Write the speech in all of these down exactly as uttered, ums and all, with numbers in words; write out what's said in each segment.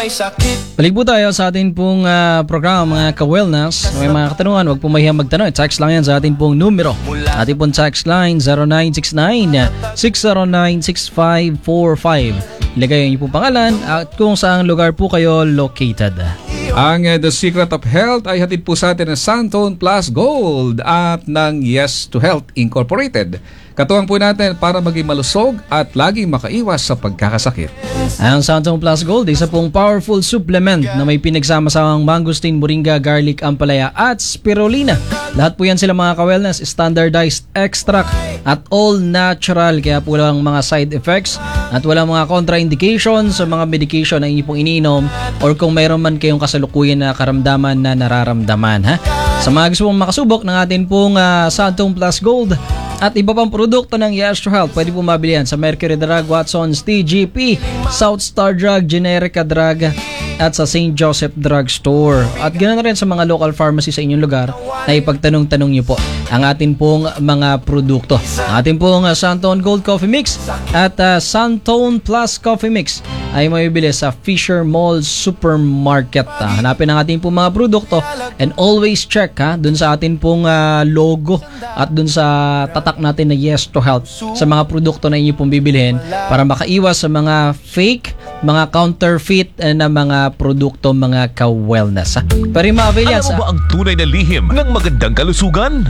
may sakit. Balik po tayo sa ating pong uh, programa mga ka-wellness. May mga katanungan, huwag po mahiyang magtanong. Text lang yan sa ating pong numero. Ating pong text line zero nine six nine, six zero nine, six five four five. Ilagay niyo po pangalan at kung saang lugar po kayo located. Ang uh, The Secret of Health ay hatid po sa atin ng Santone Plus Gold at ng Yes to Health Incorporated. Katuwang po natin para maging malusog at laging makaiwas sa pagkakasakit. Ang Santone Plus Gold, isa pong powerful supplement na may pinagsama-samang mangosteen, moringa, garlic, ampalaya at spirulina. Lahat po yan sila mga ka-wellness, standardized extract at all natural. Kaya po walang mga side effects at walang mga contraindications sa mga medication na inyo pong iniinom or kung mayroon man kayong kasalukuyan na karamdaman na nararamdaman. Ha? Sa mga gusto pong makasubok ng atin pong uh, Santone Plus Gold at iba pang produkto ng Yes to Health, pwede po mabili yan sa Mercury Drug, Watson's, T G P, South Star Drug, Generica Drug at sa Saint Joseph Drug Store. At ganoon rin sa mga local pharmacy sa inyong lugar na ipagtanong-tanong nyo po ang atin pong mga produkto. Ang atin pong uh, Santone Gold Coffee Mix at uh, Santone Plus Coffee Mix ay mabibili sa Fisher Mall Supermarket. Uh, hanapin ang ating pong mga produkto and always check ha, dun sa atin pong uh, logo at dun sa tatak natin na Yes to Health sa mga produkto na inyo pong bibilihin para makaiwas sa mga fake, mga counterfeit na mga produkto, mga ka-wellness. Pero ma-avail yan sa... Alam mo ba ang tunay na lihim ng magandang kalusugan?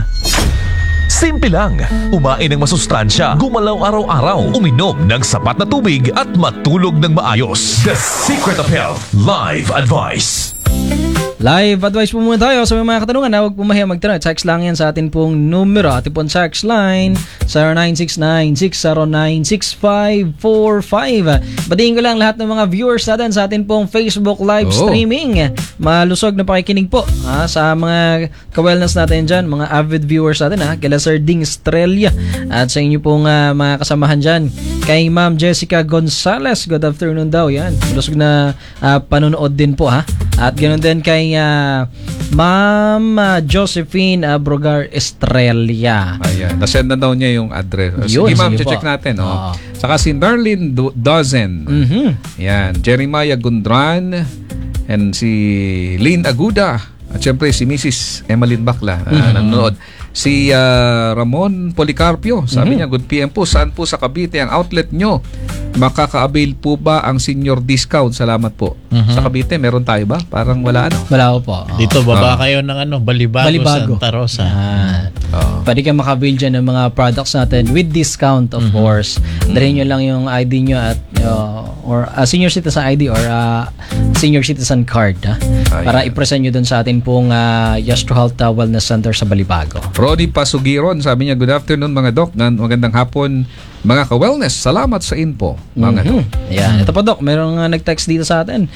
Simple lang, umain ng masustansya, gumalaw araw-araw, uminom ng sapat na tubig at matulog ng maayos. The Secret of Health Live Advice. Live advice po muna tayo sa mga katanungan na huwag po mahiyang magtanong. Text lang yan sa atin pong numero. Atin pong text line zero nine six nine, six zero nine, six five four five. Batiin ko lang lahat ng mga viewers natin sa atin pong Facebook live oh. streaming. Malusog na pakikinig po ha, sa mga ka-wellness natin dyan, mga avid viewers natin ha, kila Sir Ding Estrella at sa inyo pong uh, mga kasamahan dyan. Kay Ma'am Jessica Gonzalez, good afternoon daw yan. Malusog na uh, panonood din po ha. At ganoon din kay uh, Ma'am uh, Josephine Abrogar Estrella. Ayan, nasend na daw niya yung address. Yun, sige ma'am, sige check po. natin. Oh. Oo. Saka si Darlene Do- Dozen. Mhm. Yan, Jeremiah Gundran and si Lynn Aguda. At syempre si Missus Emmeline Bakla uh, Mhm. nanonood. Si uh, Ramon Policarpio, sabi Mhm. niya, good P M po, saan po sa Cavite ang outlet nyo? Makaka-avail po ba ang senior discount? Salamat po. Mhm. Sa Cavite, meron tayo ba? Parang wala ano. Wala ko po. Oo. Dito baba Ah. kayo ng ano, Balibago, Balibago. Santa Rosa. Ah. Oo. Pwede kang makabil dyan ng mga products natin with discount of Mhm. course. Dalhin nyo lang yung I D nyo at uh, or uh, senior citizen I D or uh, senior citizen card ha? Para Ayan. i-present nyo dun sa atin pong uh, Yes to Health uh, Wellness Center sa Balibago. Rodi Pasugiron, sabi niya, good afternoon mga doc. Magandang hapon mga ka-wellness. Salamat sa info. Mga Mhm. doc. Ayan. Ito pa Doc, mayroong uh, nag-text dito sa atin.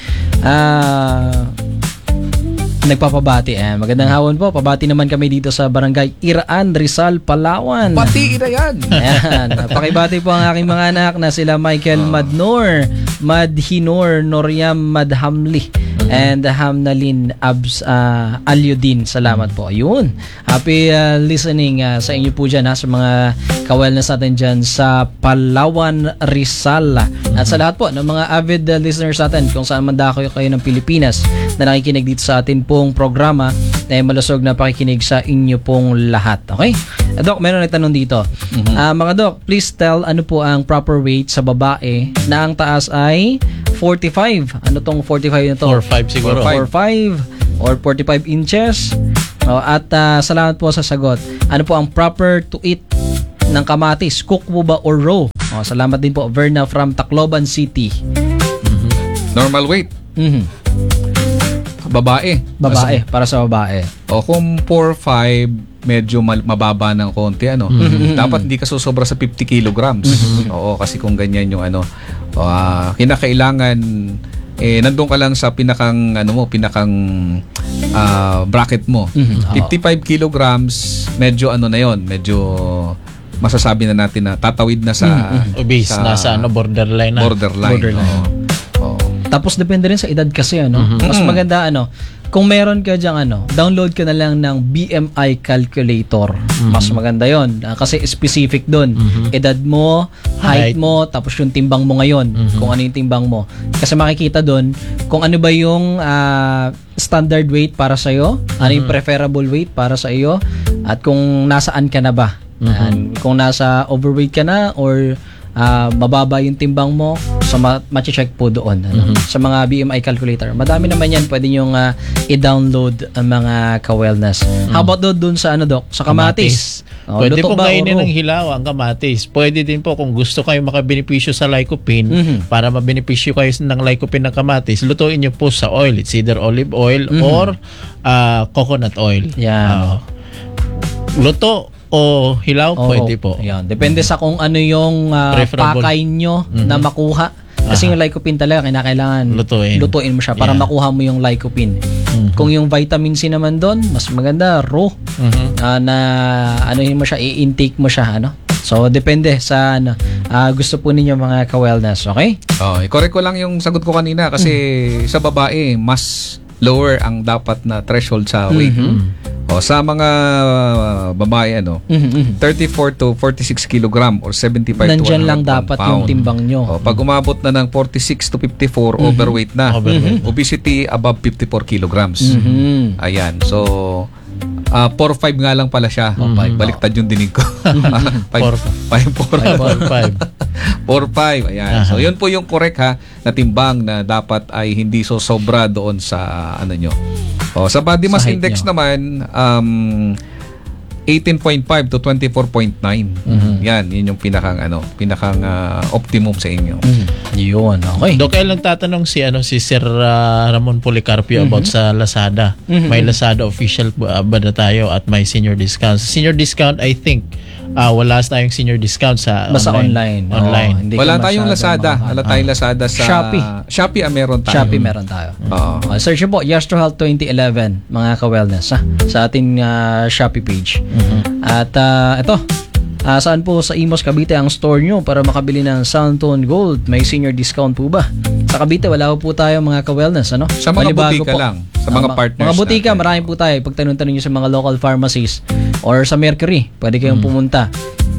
Ah... Nagpapabati eh. Magandang hapon po. Pabati naman kami dito sa Barangay Iraan, Rizal, Palawan. Pati na yan. Ayan. Pakibati po ang aking mga anak na sila Michael Madnor, Madhinor, Noriam Madhamli, and Hamnalin Abs uh, Alyudin. Salamat po. Ayun. Happy uh, listening uh, sa inyo po dyan ha, sa mga ka-wellness natin dyan sa Palawan, Rizal. At sa lahat po ng mga avid uh, listeners natin kung saan man dako kayo ng Pilipinas na nakikinig dito sa atin pong programa na eh, malusog na pakikinig sa inyo pong lahat. Okay? Uh, Doc, meron nagtanong dito. Mhm. Uh, mga Doc, please tell ano po ang proper weight sa babae na ang taas ay forty-five. Ano tong forty-five na to? four five siguro. forty-five or forty-five inches. Oh, at uh, salamat po sa sagot. Ano po ang proper to eat ng kamatis? Cook po ba or raw? Oh, salamat din po, Verna from Tacloban City. Normal weight. Mhm. Babae. Babae, para sa babae. O kung four five, medyo mal- mababa ng konti, ano. Mhm. Dapat hindi ka susobra sa fifty kilograms. Oo, kasi kung ganyan yung ano, uh, kinakailangan eh nandun ka lang sa pinakang ano mo, pinakang ah, bracket mo. Mhm. fifty-five kilograms, medyo ano na yon, medyo masasabi na natin na tatawid na sa Obese, sa nasa ano, borderline na. borderline. Borderline. Oo. Oo. Tapos depende rin sa edad kasi ano. Mas maganda ano, kung meron ka diyang ano, download ka na lang ng B M I calculator. Mas maganda 'yon uh, kasi specific doon. Edad mo, height Height. mo, tapos yung timbang mo ngayon, kung ano yung timbang mo. Kasi makikita doon kung ano ba yung uh, standard weight para sa iyo, ano yung preferable weight para sa iyo, at kung nasaan ka na ba. Yan. Kung nasa overweight ka na or uh, mababa yung timbang mo, so ma- ma-check po doon ano? Sa mga B M I calculator. Madami naman yan, pwede nyo uh, i-download ang mga ka-wellness. How about doon, doon sa ano, Doc? Sa kamatis? Oh, Pwede luto po ba o kainin raw? ng hilaw ang kamatis. Pwede din po kung gusto kayo makabenepisyo sa lycopene, Mhm. para mabenepisyo kayo ng lycopene ng kamatis, lutuin nyo po sa oil. It's either olive oil or uh, coconut oil. Yan. Oo. Luto o hilaw, Oo, pwede po. Yan. Depende sa kung ano yung uh, Preferable. pakay nyo na makuha. Kasi yung lycopene talaga, kinakailangan Lutuin. lutuin mo siya para Yeah. makuha mo yung lycopene. Kung yung vitamin C naman doon, mas maganda raw. Mhm. Ah, na ano yun mo siya, i-intake mo siya, ano. So depende sa ano ah, gusto po ninyo mga ka-wellness, okay? Oh, i-correct ko lang yung sagot ko kanina kasi sa babae mas lower ang dapat na threshold sa weight. O sa mga uh, babae ano, Mhm. thirty-four to forty-six kilogram or seventy-five to Nandyan lang one hundred dapat pound. yung timbang nyo. O, pag umabot na ng forty-six to fifty-four, overweight na. Overweight. Obesity above fifty-four kilograms. Mhm. Ayan. So ah four five nga lang pala siya. Baliktad yung dinig ko. Four- five four. Four, five. four five. Ayan. So yun po yung correct ha na timbang na dapat ay hindi so sobra doon sa ano nyo. O, sa body mass Sa height index nyo. naman um eighteen point five to twenty-four point nine. Yan, yun yung pinakang ano, pinakang ah, optimum sa inyo. Yun, okay. Dok, kaya lang tatanong si ano si Sir uh, Ramon Policarpio about sa Lazada. May Lazada official uh, ba na tayo at may senior discount. Senior discount, I think uh, wala tayong senior discount sa Basta online. Online. Oo, hindi Wala ka tayong masyadong Lazada. mahal. Wala tayong Lazada sa Shopee. Shopee ah, meron tayo. Shopee meron tayo. Oo. Uh, search nyo po, Yes to Health twenty eleven, mga ka-wellness, ha? Sa ating uh, Shopee page. At uh, ito, uh, saan po sa Imos, Cavite ang store nyo para makabili ng Soundtone Gold? May senior discount po ba? Sa Cavite, wala po tayo mga ka-wellness, ano? Sa mga Panibago butika po. lang. Sa mga Ah, partners Mga butika, natin. marami po tayo. Pag tanong-tanong nyo sa mga local pharmacies or sa Mercury, pwede kayong pumunta.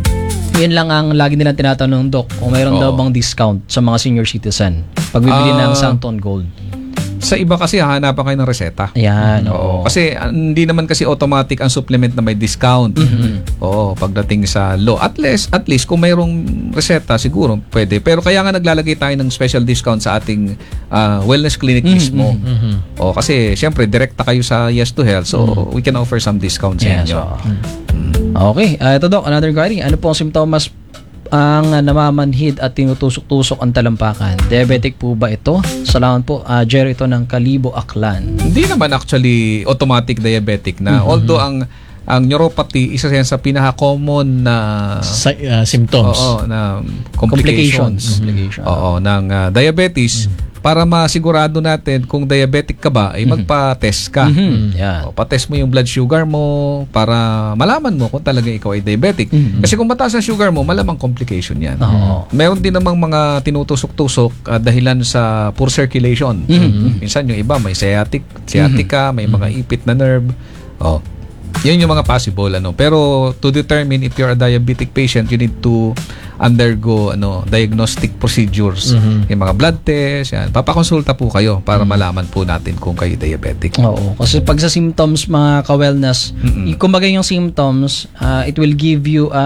Yun lang ang lagi nilang tinatanong, Doc, kung mayroon daw Oo. bang discount sa mga senior citizen pag bibili Ah. ng Soundtone Gold. Sa iba kasi hahanapan kayo ng reseta. Ayan, Oo. oo. Kasi ah, hindi naman kasi automatic ang supplement na may discount. Oo, pagdating sa law. At least, at least kung mayroong reseta siguro pwede. Pero kaya nga naglalagay tayo ng special discount sa ating ah, wellness clinic mismo. Oo, kasi syempre direkta kayo sa Yes to Health. So we can offer some discount sa Yes, inyo. oo. Okay, uh, ito Doc, another query. Ano po ang simptomas ang uh, namamanhid at tinutusok-tusok ang talampakan? Diabetic po ba ito? Salamat po, uh, Jerry ito ng Kalibo, Aklan. Hindi naman actually automatic diabetic na. Although ang ang neuropathy isa yan sa pinaka-common na Sa, uh, symptoms. Oo, na complications. Complication. Oo, ng ah, diabetes. Para masigurado natin kung diabetic ka ba, ay magpa-test ka. Mhm. Yan. O, pa-test mo yung blood sugar mo para malaman mo kung talaga ikaw ay diabetic. Kasi kung mataas ang sugar mo, malamang complication yan. Oo. Meron din namang mga tinutusok-tusok ah, dahilan sa poor circulation. Minsan yung iba may sciatic, sciatica, may mga ipit na nerve. Oh. Yun yung mga possible ano. Pero to determine if you're a diabetic patient, you need to undergo ano diagnostic procedures. Yung mga blood test, yan. Papakonsulta po kayo para malaman po natin kung kayo diabetic. Oo, kasi pag sa symptoms mga ka-wellness, y- kumbaga yung symptoms, uh, it will give you a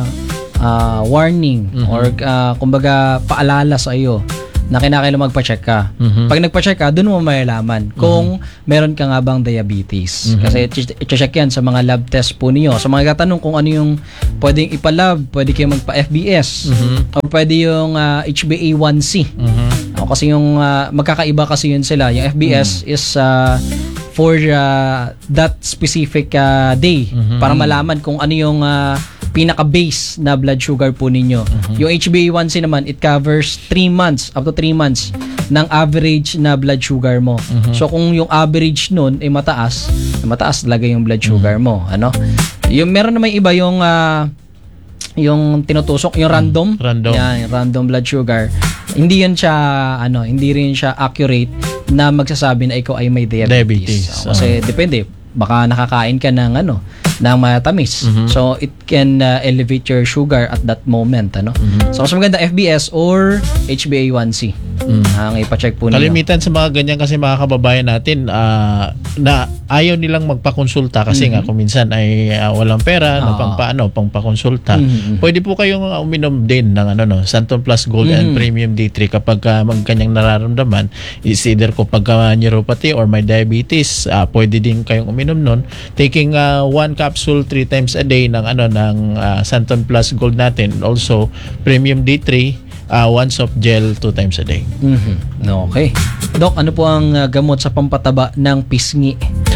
uh, warning or uh, kumbaga paalala sa iyo na kinakailangan magpa-check ka. Pag nagpa-check ka, doon mo malalaman kung meron ka nga bang diabetes. Kasi i-check yan sa mga lab test po niyo. Sa mga katanong kung ano yung pwedeng ipalab, pwede kayo magpa-F B S o pwede yung uh, H b A one C. O, kasi yung uh, magkakaiba kasi yun sila. Yung F B S is uh, for uh, that specific uh, day para malaman kung ano yung uh, pinaka-base na blood sugar po ninyo. Yung H b A one C naman, it covers three months, up to three months ng average na blood sugar mo. So kung yung average nun ay mataas, mataas talaga yung blood sugar mo. Ano? Yung meron naman iba yung uh, yung tinutusok, yung random. Random. Yan, yung random blood sugar. hindi yan siya ano, hindi rin siya accurate na magsasabi na ikaw ay may diabetes. Diabetes, So, kasi depende, baka nakakain ka ng ano, ng matamis. So it can uh, elevate your sugar at that moment, ano. So mas maganda F B S or H b A one C. Ang ipa-check po ninyo. Kalimitan sa mga ganyan kasi mga kababayan natin ah, na ayaw nilang magpakonsulta kasi nga kung minsan ay ah, walang pera na Ah. pang paano pang pakonsulta. Mhm. Pwede po kayong ah, uminom din ng ano no, Santon Plus Gold and Premium D three kapag uh, magkanyang nararamdaman is either ko pagka neuropathy or may diabetes, ah, pwede din kayong uminom nun. Taking ah, one capsule three times a day ng ano ng ah, Santon Plus Gold natin, also Premium D three, uh, one soft gel two times a day. Mhm. Okay. Dok, ano po ang uh, gamot sa pampataba ng pisngi?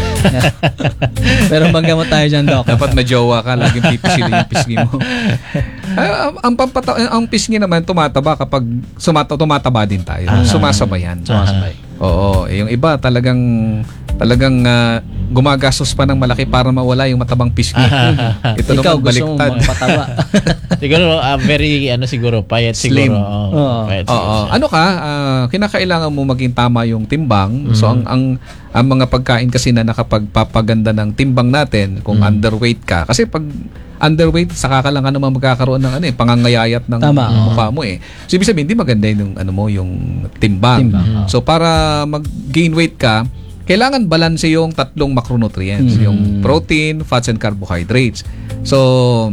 Pero bang gamot tayo dyan, Dok? Dapat may jowa ka, laging pipisilin yung pisngi mo. Ay, ang, ang, pampata- ang pisngi naman tumataba kapag sumata- tumataba din tayo. Ah. Sumasabayan. Sumasabay. Oo, eh, yung iba talagang talagang ah, gumagastos pa ng malaki para mawala yung matabang pisngi. Ito Ikaw naman gusto mong baliktad. magpataba. Siguro ah, very ano siguro payat Slim. siguro. Oo, Oo. payat Oo. siguro siya. Ano ka, ah, kinakailangan mo maging tama yung timbang. So ang ang ang mga pagkain kasi na nakapagpapaganda ng timbang natin kung underweight ka. Kasi pag underweight, saka ka lang ka naman magkakaroon ng ano eh, pangangayayat ng Tama. mukha mo eh. So ibig sabihin, hindi maganda yung ano mo, yung timbang. Timbang, oo. So para mag-gain weight ka, kailangan balanse yung tatlong macronutrients, yung protein, fats and carbohydrates. So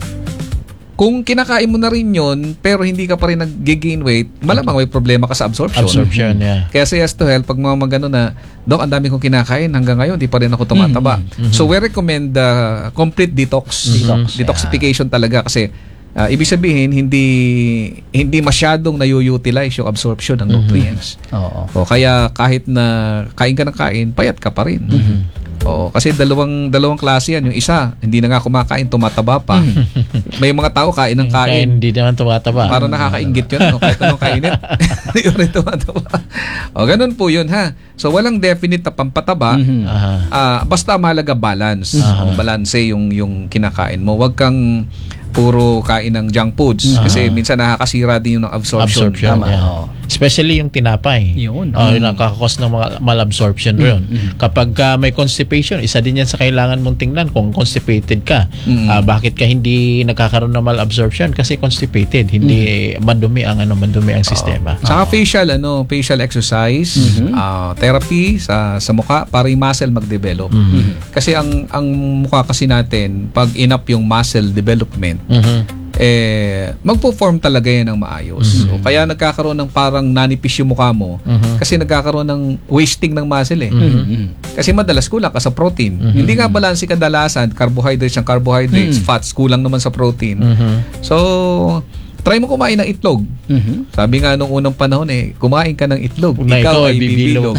kung kinakain mo na rin yun, pero hindi ka pa rin nag-gain weight, malamang may problema ka sa absorption. Absorption, yeah. Kaya sa Yes to Health, pag mga magano na, Dok, ang dami kong kinakain, hanggang ngayon, di pa rin ako tumataba. So, we recommend uh, complete detox. Detox, Detoxification talaga kasi uh, ibig sabihin, hindi hindi masyadong nayu-utilize yung absorption ng nutrients. Oo. O, kaya kahit na kain ka ng kain, payat ka pa rin. Oo, kasi dalawang dalawang klase yan. Yung isa, hindi na nga kumakain, tumataba pa. May mga tao kain ng Kaya kain. hindi naman tumataba. Para nakakaingit yun, no? Kahit anong kainit. Yun rin tumataba. O, ganun po yun, ha? So, walang definite na pampataba. Aha. Ah, basta mahalaga balance. Aha. Balanse yung, yung kinakain mo. Huwag kang puro kain ng junk foods. Kasi minsan nakakasira din yung ng absorption. Absorption. Tama, yeah. oo. Especially yung tinapay. Yun. Oh, yung nakakakos ng mga malabsorption rin. Kapag ah, may constipation, isa din yan sa kailangan mong tingnan kung constipated ka. Mm. Ah, bakit ka hindi nagkakaroon ng malabsorption? Kasi constipated. Hindi madumi ang ano, madumi ang sistema. Saka facial ano, facial exercise, ah, therapy sa sa mukha para yung muscle mag-develop. Kasi ang ang mukha kasi natin pag enough yung muscle development, Mhm. eh magpo-form talaga yan ng maayos. So, kaya nagkakaroon ng parang nanipis yung mukha mo kasi nagkakaroon ng wasting ng muscle eh. Kasi madalas kulang ka sa protein. Hindi nga balanse kadalasan, carbohydrates ang carbohydrates, fats kulang naman sa protein. So, try mo kumain ng itlog. Mhm. Sabi nga nung unang panahon eh, kumain ka ng itlog, Na ikaw ay bibilog.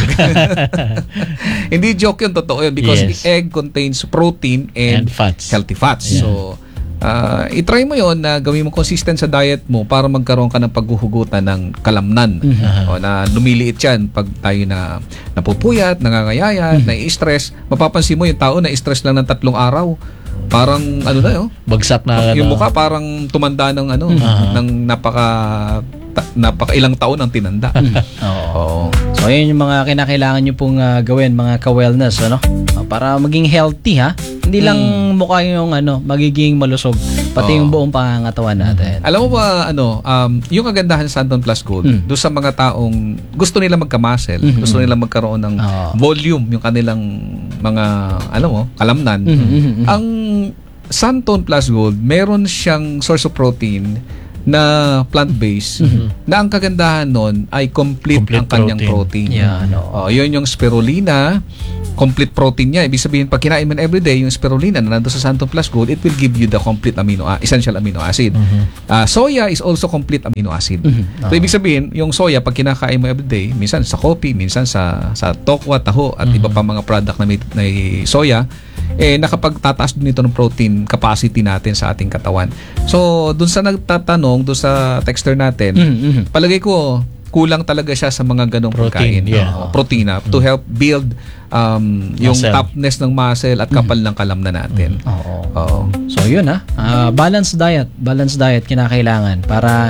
Hindi joke yun, totoo yun. Because Yes. the egg contains protein and, And fats. healthy fats. Yeah. So, ah, i-try mo yon na gawin mo consistent sa diet mo para magkaroon ka ng paghuhugutan ng kalamnan. O na lumiliit yan pag tayo na napupuyat, nangangayayat, nai-stress. Mapapansin mo yung tao na stress lang ng tatlong araw. Parang ano na yun, Bagsak na yung ano. mukha parang tumanda ng ano, Aha. ng napaka ta- napaka ilang taon ang tinanda. Oo. So, ayun yung mga kinakailangan nyo pong ah, gawin, mga ka-wellness, ano? Ah, para maging healthy, ha? Hindi lang mukha yung ano, magiging malusog, pati Oo. yung buong pangangatawan natin. Alam mo ba ano, um, yung kagandahan sa Santon Plus Gold, Mm. doon sa mga taong gusto nila magka-muscle, Mhm. gusto nila magkaroon ng Oo. volume yung kanilang mga alam mo, kalamnan. Mhm, mhm, mhm. Ang Santon Plus Gold, meron siyang source of protein na plant-based na ang kagandahan nun ay complete, Complete ang kanyang protein. protein. Yan, oo. Oh, yun yung spirulina, complete protein niya. Ibig sabihin, pag kinain mo everyday, yung spirulina na nandun sa Santon Plus Gold, it will give you the complete amino a- essential amino acid. Ah, soya is also complete amino acid. Mhm. So, ibig sabihin, yung soya, pag kinakain mo everyday, minsan sa coffee, minsan sa sa tokwa, taho, at iba pa mga product na may, may soya, eh nakapagtataas din ito ng protein capacity natin sa ating katawan. So, dun sa nagtatanong, dun sa texter natin, Mhm, mhm. palagay ko, kulang talaga siya sa mga ganong Protein, pagkain. yeah. Oo, protein na, to help build um, yung Muscle. toughness ng muscle at kapal ng kalamnan natin. Oo. Oo. So, yun, ha? Ah, balanced diet. Balanced diet kinakailangan para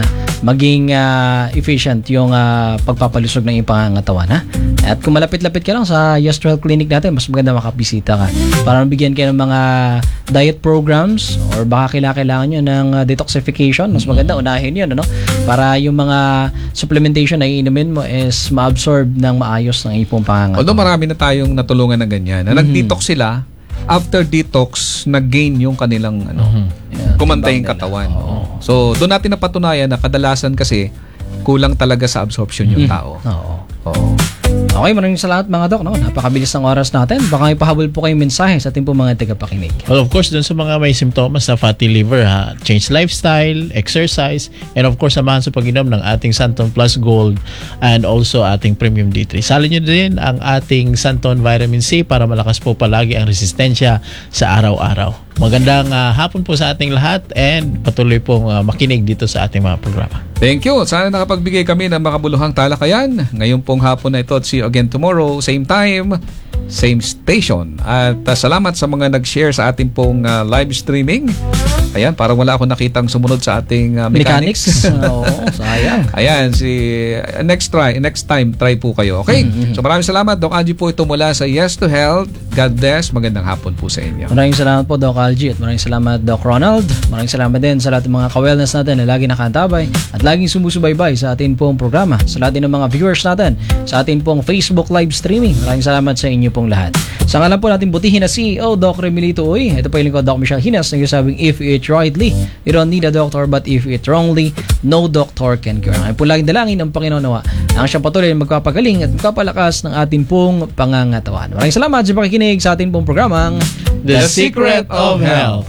maging ah, efficient yung ah, pagpapalusog ng iyong pangangatawan, ha? At kung malapit-lapit ka lang sa Yes to Health Clinic natin, mas maganda makabisita ka para mabigyan kayo ng mga diet programs or baka kailangan nyo ng ah, detoxification. Mas maganda unahin yun, ano? Para yung mga supplementation na iinumin mo is ma-absorb ng maayos ng iyong pangangatawan. Although marami na tayong natulungan ng ganyan. Na nag-detox sila, after detox, nag-gain yung kanilang ano, Yeah, kumantay yung timbang katawan. nila. Oo. So, doon natin napatunayan na kadalasan kasi kulang talaga sa absorption yung tao. Oo. Oo. Okay, maraming salamat mga dok. No? Napakabilis ng oras natin. Baka ipahabol po kayong mensahe sa ating po mga tagapakinig. Well, of course, dun sa mga may simptomas sa fatty liver, ha, change lifestyle, exercise, and of course, samahan sa pag-inom ng ating Santon Plus Gold and also ating Premium D three. Salin nyo din ang ating Santon Vitamin C para malakas po palagi ang resistensya sa araw-araw. Magandang uh, hapon po sa ating lahat and patuloy pong uh, makinig dito sa ating mga programa. Thank you. Sana nakapagbigay kami ng makabuluhang talakayan. Ngayon pong hapon na ito at see you again tomorrow, same time, same station. At uh, salamat sa mga nag-share sa ating pong uh, live streaming. Ayan, parang wala akong nakitang sumunod sa ating uh, mechanics. Mechanics? Oo, sayang. Ayan, si uh, next try, next time try po kayo. Okay? Mm-hmm. So maraming salamat, Doc Angie po ito mula sa Yes to Health. God bless. Magandang hapon po sa inyo. Maraming salamat po, Doc Algie, at maraming salamat, Doc Ronald. Maraming salamat din sa lahat ng mga ka-wellness natin na lagi nakaantabay at laging sumusubaybay sa atin pong programa. Sa lahat din ng mga viewers natin sa atin pong Facebook live streaming. Maraming salamat sa inyo pong lahat. Sa ngalan po natin butihin na C E O, Doc Remilito Uy. Ito po yung lingkod, Doc Michelle Hinas, nagsasabing if you eat rightly, you don't need a doctor, but if you eat wrongly, no doctor can cure. Ngayon po laging dalangin ng Panginoon nawa ang siyang patuloy na magpapagaling at magpapalakas ng atin pong pangangatawan. Maraming salamat sa pakikinig sa atin pong programang The Secret of Health.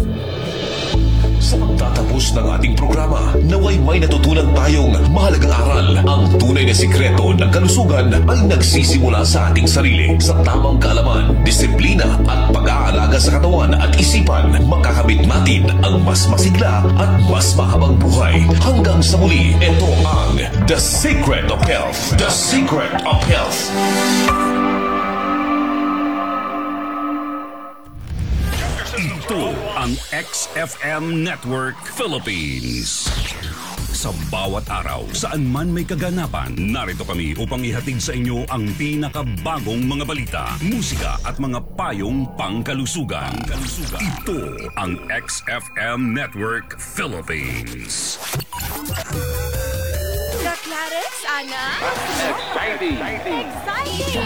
Sa pagtatapos ng ating programa, naway may natutunan tayong mahalagang aral. Ang tunay na sikreto ng kalusugan ay nagsisimula sa ating sarili. Sa tamang kaalaman, disiplina at pag-aalaga sa katawan at isipan, makakabit natin ang mas masigla at mas mahabang buhay. Hanggang sa muli, ito ang The Secret of Health. The Secret of Health. Ito ang X F M Network Philippines. Sa bawat araw, saan man may kaganapan, narito kami upang ihatid sa inyo ang pinakabagong mga balita, musika at mga payong pangkalusugan. Ito ang X F M Network Philippines. Doc Clarence, Ana? Exciting! Exciting!